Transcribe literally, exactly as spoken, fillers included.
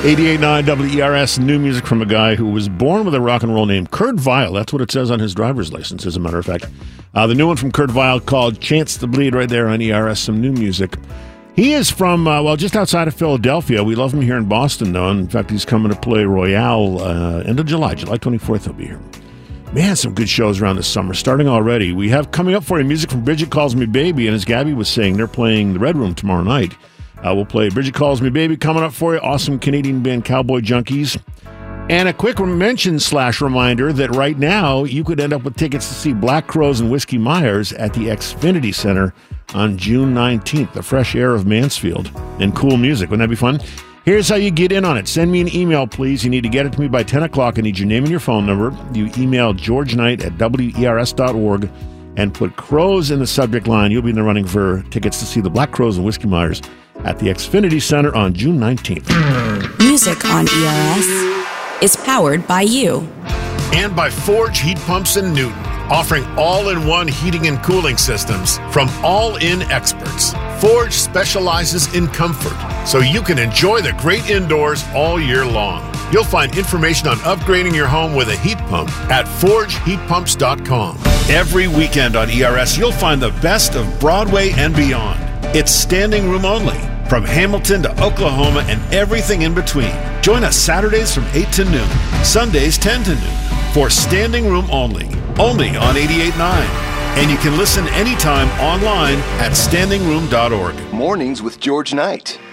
eighty-eight point nine W E R S, new music from a guy who was born with a rock and roll name, Kurt Vile. That's what it says on his driver's license, as a matter of fact. Uh, the new one from Kurt Vile called Chance to Bleed right there on E R S, some new music. He is from, uh, well, just outside of Philadelphia. We love him here in Boston, though. In fact, he's coming to play Royale uh, end of July. July twenty-fourth, he'll be here. Man, some good shows around this summer, starting already. We have coming up for you music from Bridget Calls Me Baby, and as Gabby was saying, they're playing the Red Room tomorrow night. Uh, we'll play Bridget Calls Me Baby coming up for you. Awesome Canadian band Cowboy Junkies. And a quick mention slash reminder that right now you could end up with tickets to see Black Crowes and Whiskey Myers at the Xfinity Center on June nineteenth. The fresh air of Mansfield and cool music. Wouldn't that be fun? Here's how you get in on it. Send me an email, please. You need to get it to me by ten o'clock. I need your name and your phone number. You email George Knight at W E R S dot org and put Crows in the subject line. You'll be in the running for tickets to see the Black Crowes and Whiskey Myers at the Xfinity Center on June nineteenth. Music on E R S is powered by you. And by Forge Heat Pumps in Newton, offering all-in-one heating and cooling systems from all-in experts. Forge specializes in comfort, so you can enjoy the great indoors all year long. You'll find information on upgrading your home with a heat pump at forge heat pumps dot com. Every weekend on E R S, you'll find the best of Broadway and beyond. It's standing room only, from Hamilton to Oklahoma and everything in between. Join us Saturdays from eight to noon, Sundays ten to noon, for standing room only, only on eighty-eight point nine. And you can listen anytime online at standing room dot org. Mornings with George Knight.